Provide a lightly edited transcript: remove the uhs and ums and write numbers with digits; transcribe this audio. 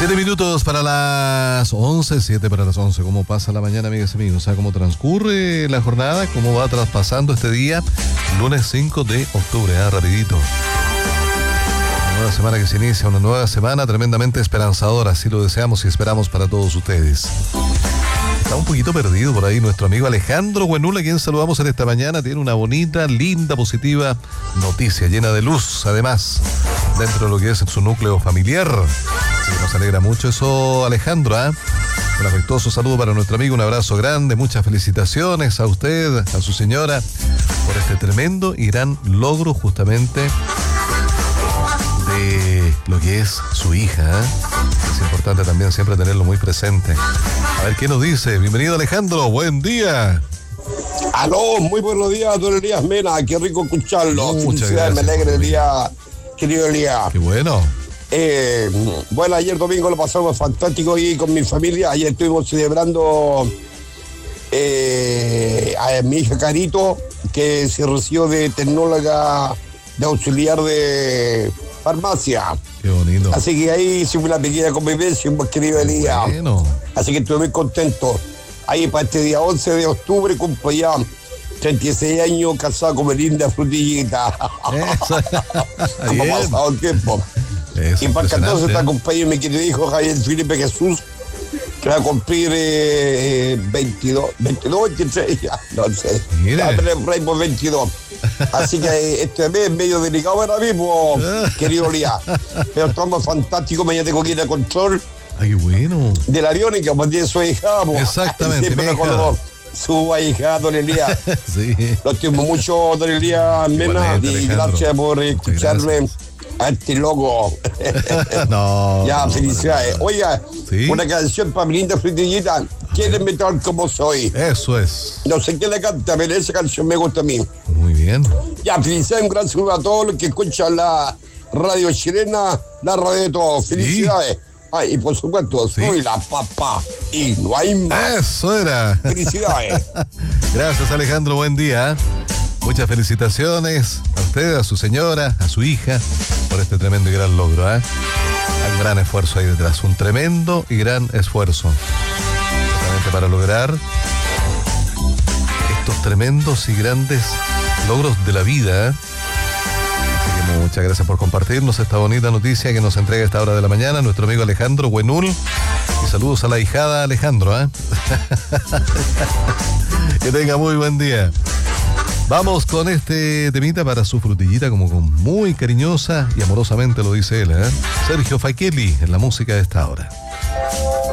7 minutos para las 11, 7 para las 11. ¿Cómo pasa la mañana, amigas y amigos? ¿Cómo transcurre la jornada? ¿Cómo va traspasando este día? Lunes 5 de octubre, rapidito. Una nueva semana que se inicia, una nueva semana tremendamente esperanzadora. Así lo deseamos y esperamos para todos ustedes. Está un poquito perdido por ahí nuestro amigo Alejandro Buenul, a quien saludamos en esta mañana. Tiene una bonita, linda, positiva noticia, llena de luz, además, dentro de lo que es su núcleo familiar. Así que nos alegra mucho eso, Alejandro, Un afectuoso saludo para nuestro amigo, un abrazo grande, muchas felicitaciones a usted, a su señora, por este tremendo y gran logro justamente de lo que es su hija. Es importante también siempre tenerlo muy presente. A ver, ¿qué nos dice? Bienvenido, Alejandro, buen día. Aló, muy buenos días, don Elías Mena, qué rico escucharlo. Muchas Felicidades, gracias. me alegra el día, querido Elías. Qué bueno. Bueno, ayer domingo lo pasamos fantástico y con mi familia. Ayer estuvimos celebrando a mi hija Carito, que se recibió de tecnóloga de auxiliar de farmacia. Qué bonito. Así que ahí hicimos una pequeña convivencia, mi querido Elías. Bueno. Así que estuve muy contento. Ahí para este día 11 de octubre cumplo ya 36 años casado con Melinda Frutillita. Eso. Ha Bien. pasado el tiempo. Eso, Y para el 14 impresionante. está acompañado mi querido hijo Javier Felipe Jesús, que va a cumplir 22, 23, ya, no sé. Mire. Ya, pero por ahí por 22. Así que este mes es medio delicado ahora mismo, querido Lía. Pero estamos fantásticos, mañana tengo que ir a control Ay, qué bueno. de la aviónica, pues tiene su ahijado. Exactamente, Siempre mi me acuerdo su ahijado, don Elías. Sí. Lo estimo mucho, don Elías Mena, Igualmente, y Alejandro. gracias por Muchas escucharme gracias. a este loco. No. Ya, no, felicidades. para nada. Oiga, Sí. una canción para mi linda Frutillita. Quiéreme tal como soy. Eso es. No sé quién la canta, pero esa canción me gusta a mí. Muy bien. Ya, felicidades, un gran saludo a todos los que escuchan la radio chilena, la radio de todos. Felicidades. Ay, y por supuesto, Sí. soy la papa y no hay más. Eso era. Felicidades. Gracias, Alejandro. Buen día. Muchas felicitaciones a usted, a su señora, a su hija, por este tremendo y gran logro. Hay un gran esfuerzo ahí detrás, un tremendo y gran esfuerzo. Justamente para lograr estos tremendos y grandes logros de la vida. Así que muchas gracias por compartirnos esta bonita noticia que nos entrega a esta hora de la mañana nuestro amigo Alejandro Buenul. Y saludos a la hijada Alejandro. Que tenga muy buen día. Vamos con este temita para su frutillita, como muy cariñosa y amorosamente lo dice él, Sergio Fakeli en la música de esta hora.